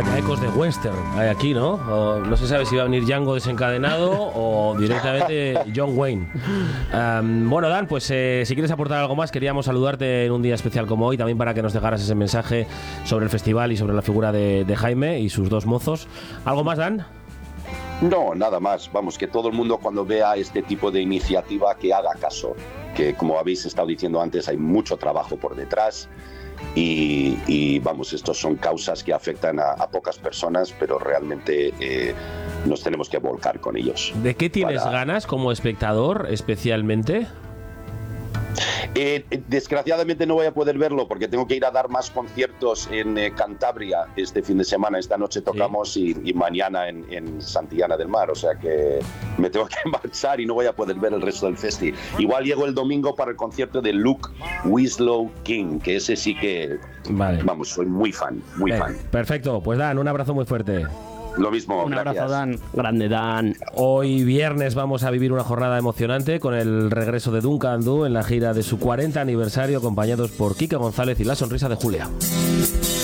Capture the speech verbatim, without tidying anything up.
Vaya ecos de western hay aquí, ¿no? O, no se sabe si va a venir Django desencadenado o directamente John Wayne. Um, bueno, Dan, pues eh, si quieres aportar algo más, queríamos saludarte en un día especial como hoy, también para que nos dejaras ese mensaje sobre el festival y sobre la figura de, de Jaime y sus dos mozos. ¿Algo más, Dan? No, nada más. Vamos, que todo el mundo cuando vea este tipo de iniciativa que haga caso. Que como habéis estado diciendo antes, hay mucho trabajo por detrás. Y, y vamos, estos son causas que afectan a, a pocas personas, pero realmente eh, nos tenemos que volcar con ellos. ¿De qué tienes para... ganas como espectador especialmente? Eh, desgraciadamente no voy a poder verlo porque tengo que ir a dar más conciertos en eh, Cantabria este fin de semana. Esta noche tocamos ¿Sí? y, y mañana en, en Santillana del Mar, o sea que me tengo que marchar y no voy a poder ver el resto del festi. Igual llego el domingo para el concierto de Luke Winslow King, que ese sí que, vale. vamos, soy muy fan, muy Bien, fan. Perfecto, pues Dan, un abrazo muy fuerte. Lo mismo, un gracias. abrazo, Dan. Grande, Dan. Hoy viernes vamos a vivir una jornada emocionante con el regreso de Duncan Du en la gira de su cuarenta aniversario, acompañados por Quique González y la sonrisa de Julia.